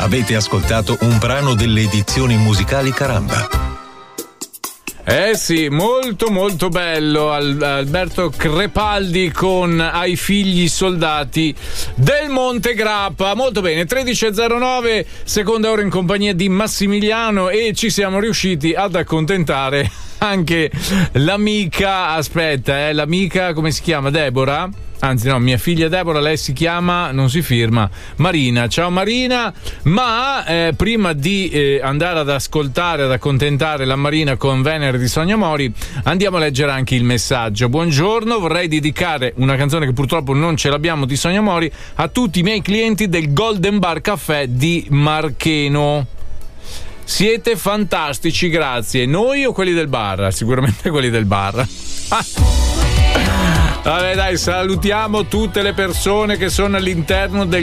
Avete ascoltato un brano delle edizioni musicali Caramba. Sì, molto molto bello. Alberto Crepaldi con Ai figli soldati del Monte Grappa. Molto bene, 13.09, seconda ora in compagnia di Massimiliano, e ci siamo riusciti ad accontentare anche l'amica, l'amica, come si chiama? Deborah? Anzi no, mia figlia Deborah, lei si chiama, non si firma, Marina. Ciao Marina. Ma prima di andare ad ascoltare, ad accontentare la Marina con Venere di Sonia Mori, andiamo a leggere anche il messaggio. Buongiorno, vorrei dedicare una canzone che purtroppo non ce l'abbiamo di Sonia Mori a tutti i miei clienti del Golden Bar Caffè di Marcheno. Siete fantastici, grazie. Noi o quelli del bar? Sicuramente quelli del bar. Vabbè dai, salutiamo tutte le persone che sono all'interno del